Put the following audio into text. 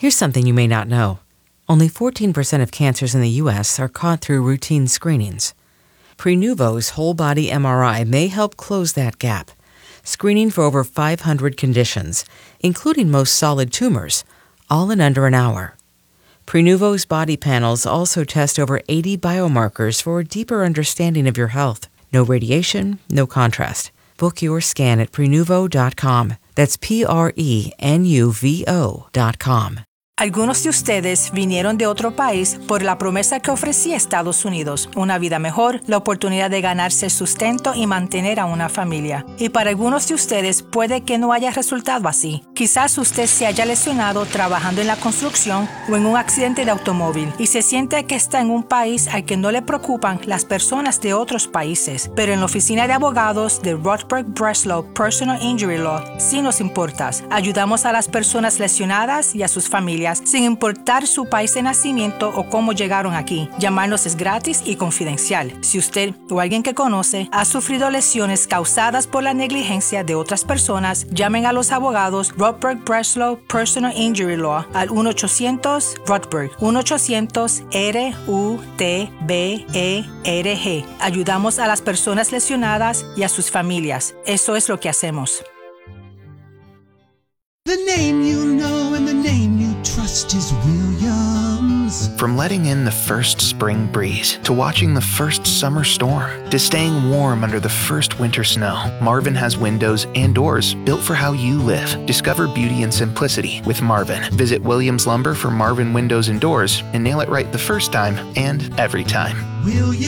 Here's something you may not know. Only 14% of cancers in the U.S. are caught through routine screenings. Prenuvo's whole-body MRI may help close that gap, screening for over 500 conditions, including most solid tumors, all in under an hour. Prenuvo's body panels also test over 80 biomarkers for a deeper understanding of your health. No radiation, no contrast. Book your scan at Prenuvo.com. That's Prenuvo.com. Algunos de ustedes vinieron de otro país por la promesa que ofrecía Estados Unidos, una vida mejor, la oportunidad de ganarse sustento y mantener a una familia. Y para algunos de ustedes puede que no haya resultado así. Quizás usted se haya lesionado trabajando en la construcción o en un accidente de automóvil y se siente que está en un país al que no le preocupan las personas de otros países. Pero en la oficina de abogados de Rothberg Breslow Personal Injury Law sí nos importa. Ayudamos a las personas lesionadas y a sus familias sin importar su país de nacimiento o cómo llegaron aquí. Llamarnos es gratis y confidencial. Si usted o alguien que conoce ha sufrido lesiones causadas por la negligencia de otras personas, llamen a los abogados Rothberg Breslow Personal Injury Law al 1-800-ROTHBERG, 1-800-RUTBERG. Ayudamos a las personas lesionadas y a sus familias. Eso es lo que hacemos. The name you know and the name you trust is Williams. From letting in the first spring breeze, to watching the first summer storm, to staying warm under the first winter snow, Marvin has windows and doors built for how you live. Discover beauty and simplicity with Marvin. Visit Williams Lumber for Marvin windows and doors and nail it right the first time and every time. Williams.